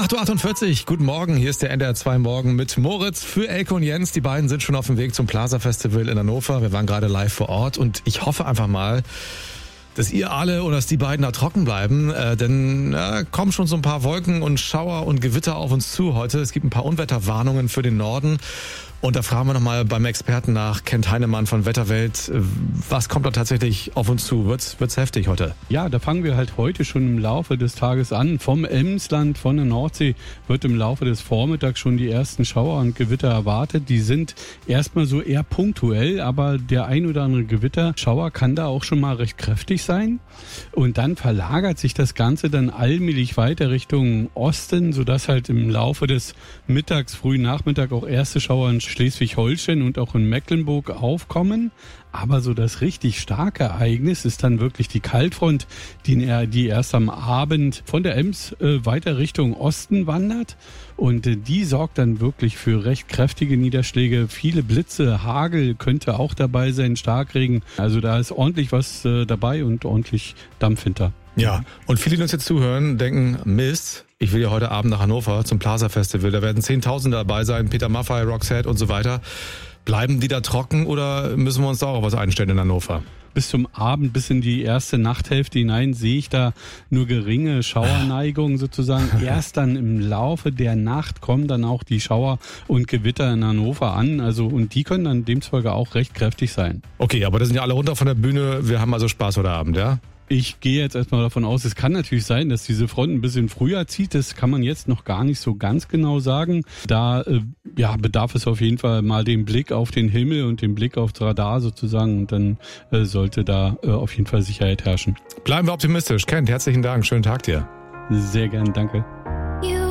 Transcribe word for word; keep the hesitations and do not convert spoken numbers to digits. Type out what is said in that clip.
acht Uhr achtundvierzig, guten Morgen, hier ist der N D R zwei Morgen mit Moritz für Elke und Jens. Die beiden sind schon auf dem Weg zum Plaza Festival in Hannover. Wir waren gerade live vor Ort und ich hoffe einfach mal, dass ihr alle oder dass die beiden da trocken bleiben, äh, denn äh, kommen schon so ein paar Wolken und Schauer und Gewitter auf uns zu heute. Es gibt ein paar Unwetterwarnungen für den Norden. Und da fragen wir nochmal beim Experten nach, Kent Heinemann von Wetterwelt, was kommt da tatsächlich auf uns zu? Wird's, wird's heftig heute? Ja, da fangen wir halt heute schon im Laufe des Tages an. Vom Emsland, von der Nordsee wird im Laufe des Vormittags schon die ersten Schauer und Gewitter erwartet. Die sind erstmal so eher punktuell, aber der ein oder andere Gewitterschauer kann da auch schon mal recht kräftig sein. Und dann verlagert sich das Ganze dann allmählich weiter Richtung Osten, sodass halt im Laufe des Mittags, frühen Nachmittag auch erste Schauer in Schleswig-Holstein und auch in Mecklenburg aufkommen. Aber so das richtig starke Ereignis ist dann wirklich die Kaltfront, die, die erst am Abend von der Ems äh, weiter Richtung Osten wandert. Und äh, die sorgt dann wirklich für recht kräftige Niederschläge. Viele Blitze, Hagel könnte auch dabei sein, Starkregen. Also da ist ordentlich was äh, dabei und ordentlich Dampf hinter. Ja, und viele, die uns jetzt zuhören, denken, Mist, ich will ja heute Abend nach Hannover zum Plaza Festival. Da werden Zehntausende dabei sein, Peter Maffay, Roxette und so weiter. Bleiben die da trocken oder müssen wir uns da auch was einstellen in Hannover? Bis zum Abend, bis in die erste Nachthälfte hinein sehe ich da nur geringe Schauerneigungen sozusagen. Erst dann im Laufe der Nacht kommen dann auch die Schauer und Gewitter in Hannover an. Also und die können dann demzufolge auch recht kräftig sein. Okay, aber da sind ja alle runter von der Bühne. Wir haben also Spaß heute Abend, ja? Ich gehe jetzt erstmal davon aus, es kann natürlich sein, dass diese Front ein bisschen früher zieht. Das kann man jetzt noch gar nicht so ganz genau sagen. Da äh, ja, bedarf es auf jeden Fall mal den Blick auf den Himmel und den Blick aufs Radar sozusagen. Und dann äh, sollte da äh, auf jeden Fall Sicherheit herrschen. Bleiben wir optimistisch. Kent, herzlichen Dank. Schönen Tag dir. Sehr gern, danke.